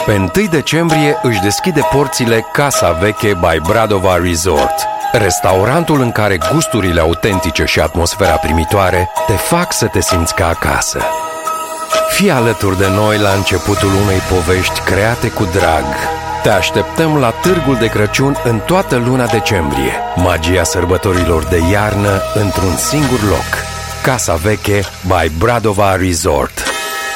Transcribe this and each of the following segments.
Pe 1 decembrie își deschide porțile Casa Veche by Bradova Resort, restaurantul în care gusturile autentice și atmosfera primitoare te fac să te simți ca acasă. Fii alături de noi la începutul unei povești create cu drag. Te așteptăm la Târgul de Crăciun în toată luna decembrie. Magia sărbătorilor de iarnă într-un singur loc. Casa Veche by Bradova Resort.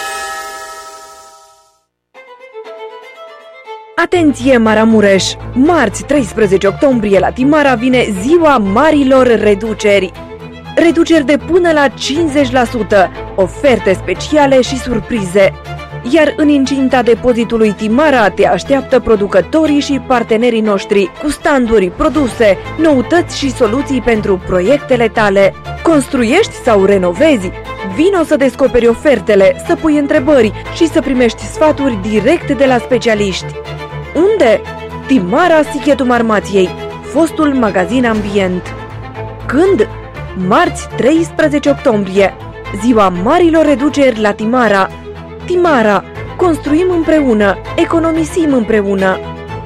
Atenție, Maramureș! Marți, 13 octombrie, la Timara vine ziua marilor reduceri. Reduceri de până la 50%, oferte speciale și surprize. Iar în incinta depozitului Timara te așteaptă producătorii și partenerii noștri cu standuri, produse, noutăți și soluții pentru proiectele tale. Construiești sau renovezi? Vino să descoperi ofertele, să pui întrebări și să primești sfaturi direct de la specialiști. Unde? Timara, Sighetul Marmației, fostul magazin Ambient. Când? Marți, 13 octombrie, ziua marilor reduceri la Timara. Timara, construim împreună, economisim împreună.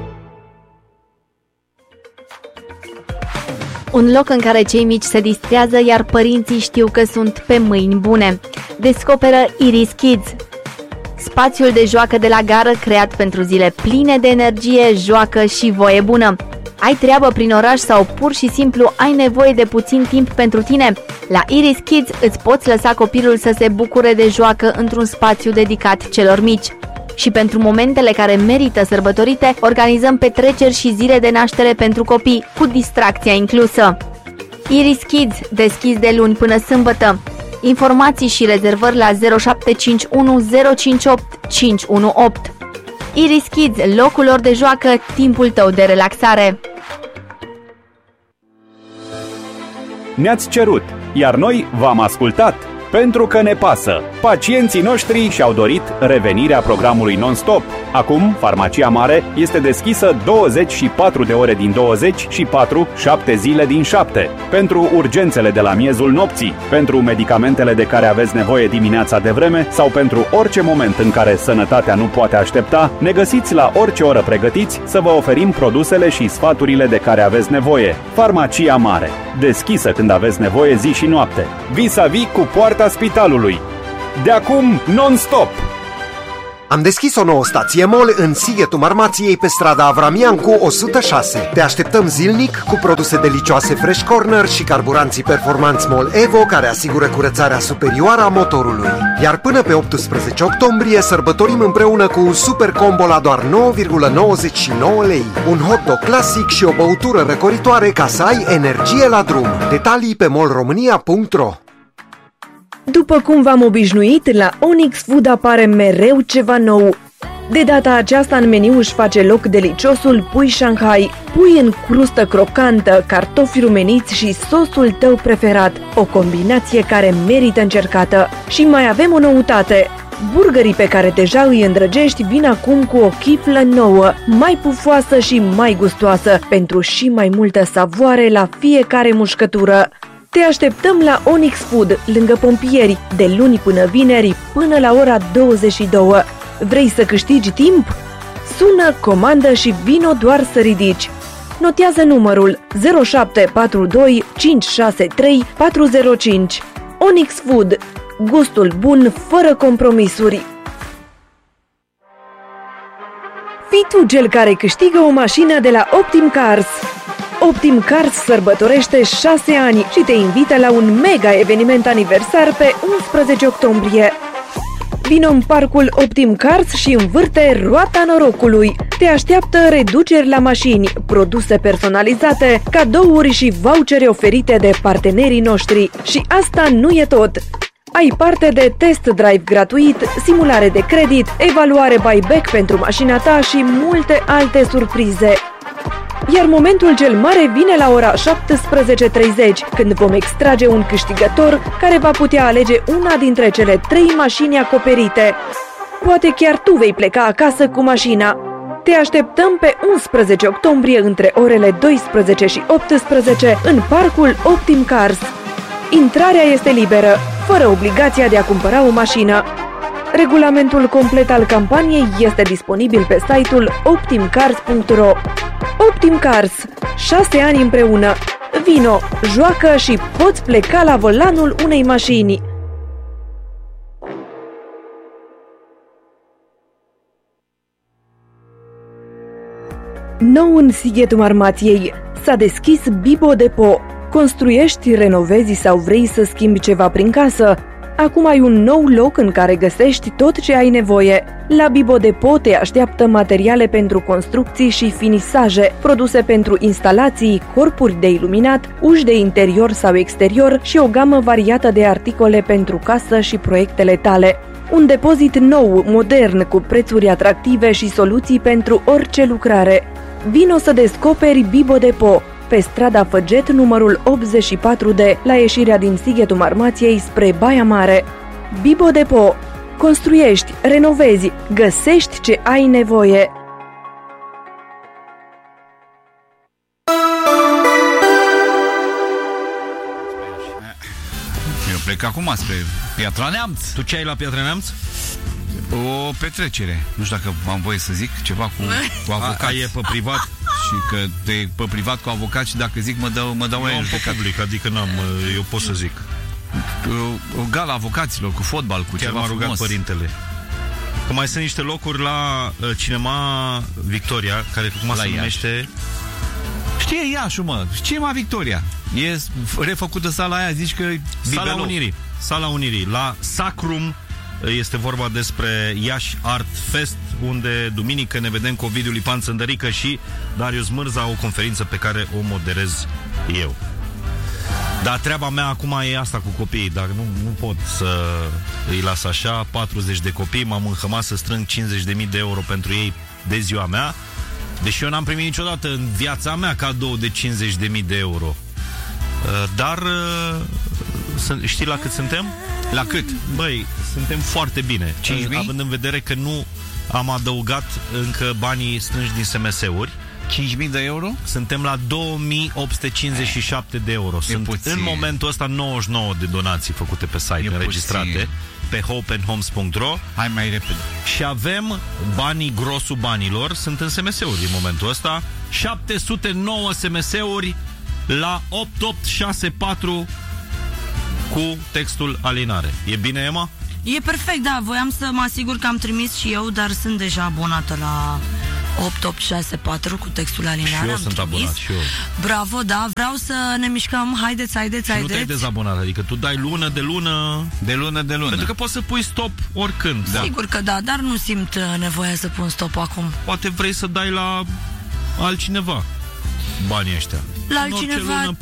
Un loc în care cei mici se distrează, iar părinții știu că sunt pe mâini bune. Descoperă Iris Kids, spațiul de joacă de la gară creat pentru zile pline de energie, joacă și voie bună. Ai treabă prin oraș sau pur și simplu ai nevoie de puțin timp pentru tine? La Iris Kids îți poți lăsa copilul să se bucure de joacă într-un spațiu dedicat celor mici. Și pentru momentele care merită sărbătorite, organizăm petreceri și zile de naștere pentru copii, cu distracția inclusă. Iris Kids, deschis de luni până sâmbătă. Informații și rezervări la 0751 058 518. Iris Kids, locul lor de joacă, timpul tău de relaxare. Ne-ați cerut, iar noi v-am ascultat, pentru că ne pasă. Pacienții noștri și-au dorit revenirea programului non-stop. Acum, Farmacia Mare este deschisă 24 de ore din 24, 7 zile din 7. Pentru urgențele de la miezul nopții, pentru medicamentele de care aveți nevoie dimineața de vreme sau pentru orice moment în care sănătatea nu poate aștepta, ne găsiți la orice oră pregătiți să vă oferim produsele și sfaturile de care aveți nevoie. Farmacia Mare, deschisă când aveți nevoie zi și noapte. Vis-a-vis cu poarta spitalului. De acum, non-stop! Am deschis o nouă stație MOL în Sighetul Marmației pe strada Avramiancu 106. Te așteptăm zilnic cu produse delicioase Fresh Corner și carburanții performanți MOL Evo care asigură curățarea superioară a motorului. Iar până pe 18 octombrie sărbătorim împreună cu un super combo la doar 9,99 lei. Un hot dog clasic și o băutură răcoritoare ca să ai energie la drum. Detalii pe molromania.ro. După cum v-am obișnuit, la Onyx Food apare mereu ceva nou. De data aceasta în meniu își face loc deliciosul pui Shanghai, pui în crustă crocantă, cartofi rumeniți și sosul tău preferat, o combinație care merită încercată. Și mai avem o noutate. Burgerii pe care deja îi îndrăgești vin acum cu o chiflă nouă, mai pufoasă și mai gustoasă, pentru și mai multă savoare la fiecare mușcătură. Te așteptăm la Onyx Food, lângă pompieri, de luni până vineri, până la ora 22. Vrei să câștigi timp? Sună, comandă și vino doar să ridici. Notează numărul 0742 563 405. Onyx Food, gustul bun fără compromisuri. Fii tu cel care câștigă o mașină de la Optim Cars. Optim Cars sărbătorește 6 ani și te invită la un mega eveniment aniversar pe 11 octombrie. Vino în parcul Optim Cars și învârte roata norocului. Te așteaptă reduceri la mașini, produse personalizate, cadouri și vouchere oferite de partenerii noștri. Și asta nu e tot! Ai parte de test drive gratuit, simulare de credit, evaluare buyback pentru mașina ta și multe alte surprize. Iar momentul cel mare vine la ora 17:30, când vom extrage un câștigător care va putea alege una dintre cele 3 mașini acoperite. Poate chiar tu vei pleca acasă cu mașina. Te așteptăm pe 11 octombrie între orele 12 și 18 în parcul Optim Cars. Intrarea este liberă, fără obligația de a cumpăra o mașină. Regulamentul complet al campaniei este disponibil pe site-ul optimcars.ro. Optim Cars. 6 ani împreună. Vino, joacă și poți pleca la volanul unei mașini. Nou în Sighetul Marmației s-a deschis Bibo Depot. Construiești, renovezi sau vrei să schimbi ceva prin casă? Acum ai un nou loc în care găsești tot ce ai nevoie. La Bibo Depot te așteaptă materiale pentru construcții și finisaje, produse pentru instalații, corpuri de iluminat, uși de interior sau exterior și o gamă variată de articole pentru casă și proiectele tale. Un depozit nou, modern, cu prețuri atractive și soluții pentru orice lucrare. Vino să descoperi Bibo Depot pe strada Făget, numărul 84D, la ieșirea din Sighetul Marmației spre Baia Mare. Bibo Depot. Construiești, renovezi, găsești ce ai nevoie. Eu plec acum spre Piatra Neamț. Tu ce ai la Piatra Neamț? O petrecere. Nu știu dacă am voie să zic ceva cu avocați. E pe privat? Și că te pe privat cu avocat și dacă zic mă dau eu pe public, adică n-am, eu pot să zic. O gala avocaților cu fotbal, cu chiar ceva m-a rugat frumos. Părintele. Că mai sunt niște locuri la Cinema Victoria, care cum se numește. Știe Iașu, mă. Cinema Victoria. E refăcută sala aia, zici că Sala Unirii. Sala Unirii. La Sacrum este vorba despre Iași Art Fest, unde duminică ne vedem cu Ovidiu Lipan Țândărică și Darius Mârza, o conferință pe care o moderez eu. Dar treaba mea acum e asta cu copiii, dar nu pot să îi las așa. 40 de copii, m-am înhămat să strâng 50.000 de euro pentru ei de ziua mea, deși eu n-am primit niciodată în viața mea cadou de 50.000 de euro. Dar știi la cât suntem? La cât? Băi, suntem foarte bine, 5.000? Având în vedere că nu am adăugat încă banii strânși din SMS-uri. 5.000 de euro? Suntem la 2.857 de euro. Sunt puțin. în momentul ăsta 99 de donații făcute pe site, înregistrate pe hopeandhomes.ro. Hai mai repede. Și avem banii, grosul banilor sunt în SMS-uri în momentul ăsta. 709 SMS-uri la 8864 cu textul Alinare. E bine, Emma? E perfect, da, voiam să mă asigur că am trimis și eu, dar sunt deja abonată la 8864 cu textul Alinare. Și eu sunt abonat, și eu. Bravo, da, vreau să ne mișcăm, haideți. Nu te-ai dezabonat, adică tu dai lună de lună. Pentru că poți să pui stop oricând. Da. Sigur că da, dar nu simt nevoia să pun stop acum. Poate vrei să dai la altcineva banii ăștia. La altcineva lună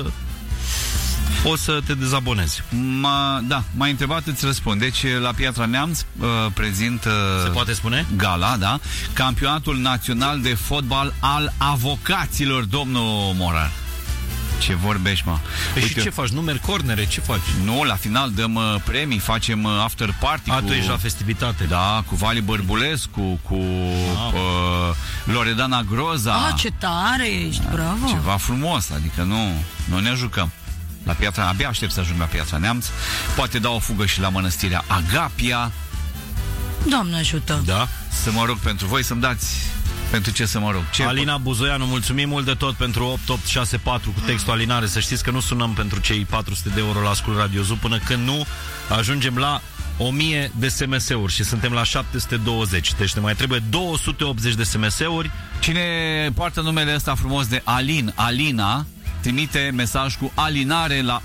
poți să te dezabonezi. M-ai întrebat, îți răspund. Deci la Piatra Neamț prezintă... Se poate spune? Gala, da. Campionatul național de fotbal al avocaților, domnul Morar. Ce vorbești, mă? Și ce faci? Numeri cornere? Ce faci? Nu, la final dăm premii, facem after party. Tu ești la festivitate. Da, cu Vali Bărbulescu, cu Loredana Groza. Ce tare ești, bravo. Ceva frumos, adică nu ne jucăm. La Piatra, abia aștept să ajung la Piatra Neamț. Poate dau o fugă și la mănăstirea Agapia. Doamne ajută. Da? Să mă rog pentru voi, să-mi dați pentru ce să mă rog. Alina Buzoianu, mulțumim mult de tot pentru 8864 cu textul Alinare. Să știți că nu sunăm pentru cei 400 de euro la Ascult Radio Zoo până când nu ajungem la 1000 de SMS-uri și suntem la 720. Deci ne mai trebuie 280 de SMS-uri. Cine poartă numele ăsta frumos de Alina, trimite mesaj cu Alinare la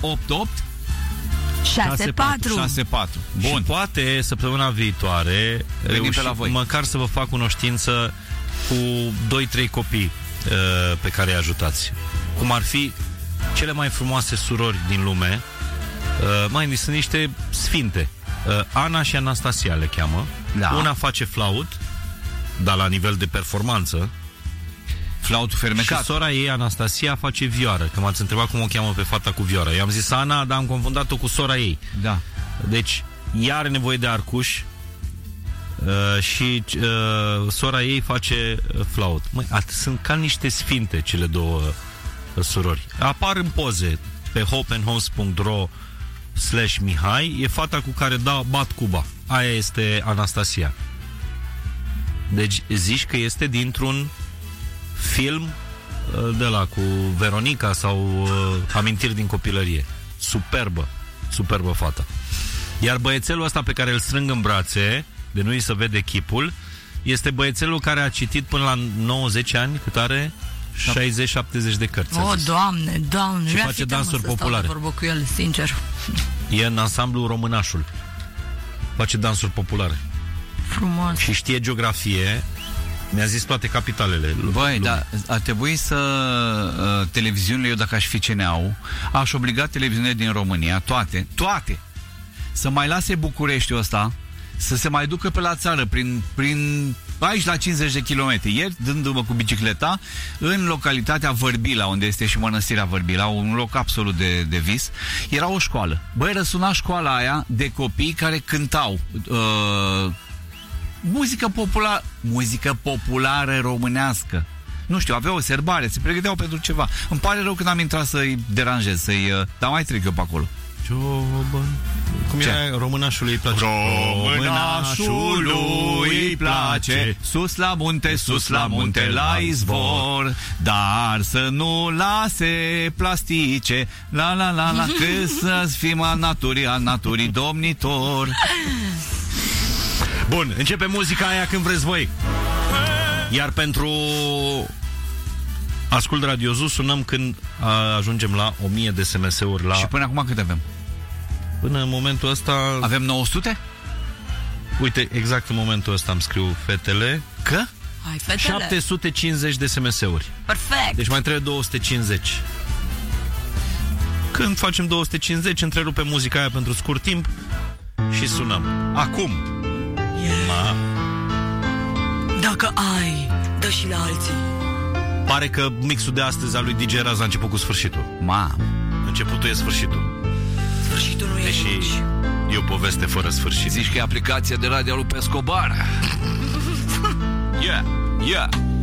8864. Bun. Și poate săptămâna viitoare reușim la voi. Măcar să vă fac cunoștință cu 2-3 copii pe care îi ajutați. Cum ar fi cele mai frumoase surori din lume. Sunt niște sfinte. Ana și Anastasia le cheamă. Da. Una face flaut, dar la nivel de performanță. Flautul fermecat. Și sora ei, Anastasia, face vioară. Că m-ați întrebat cum o cheamă pe fata cu vioară. I-am zis Ana, dar am confundat-o cu sora ei. Da. Deci, ea are nevoie de arcuș și sora ei face flaut. Sunt ca niște sfinte cele două surori. Apar în poze pe hopeandhomes.ro / Mihai e fata cu care bat cuba. Aia este Anastasia. Deci zici că este dintr-un film de la cu Veronica sau Amintiri din copilărie. Superbă fată. Iar băiețelul ăsta pe care îl strâng în brațe, de nu-i se vede chipul, este băiețelul care a citit până la 90 ani, cât are 60-70 de cărți. Doamne. Și face dansuri populare. Vorbă cu el, sincer. E în ansamblu Românașul. Face dansuri populare. Frumos. Și știe geografie. Mi-a zis toate capitalele. Băi, dar ar trebui să televiziunile, eu dacă aș fi CNA-ul, aș obliga televiziunile din România, toate, să mai lase Bucureștiul ăsta, să se mai ducă pe la țară, prin aici la 50 de kilometri. Ieri, dându-mă cu bicicleta, în localitatea Vărbila, unde este și mănăstirea Vărbila, un loc absolut de vis, era o școală. Băi, răsuna școala aia de copii care cântau muzică populară românească. Nu știu, aveau o serbare, se pregăteau pentru ceva. Îmi pare rău când am intrat să-i deranjez, dar mai trec eu pe acolo. Cum era? Românașului îi place. Românașului îi place, sus la munte, la izvor, dar să nu lase plastice, la, că să fim al naturii domnitor. Bun, începe muzica aia când vreți voi. Iar pentru Ascult Radio Zoo sunăm când ajungem la 1000 de SMS-uri la... Și până acum cât avem? Până în momentul ăsta... Avem 900? Uite, exact în momentul ăsta îmi scriu fetele. Că? Hai, fetele. 750 de SMS-uri. Perfect. Deci mai trebuie 250. Când facem 250, întrerupem muzica aia pentru scurt timp și sunăm. Acum. Dacă ai, dă și la alții. Pare că mixul de astăzi al lui DJ Raz a început cu sfârșitul. Începutul e sfârșitul. Sfârșitul nu e Deși aici. e o poveste fără sfârșit. Zici că e aplicația de radio lui Pescobar. Yeah.